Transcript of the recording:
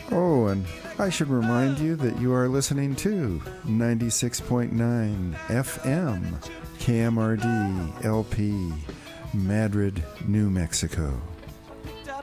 Oh, and I should remind you that you are listening to 96.9 FM, KMRD LP, Madrid, New Mexico.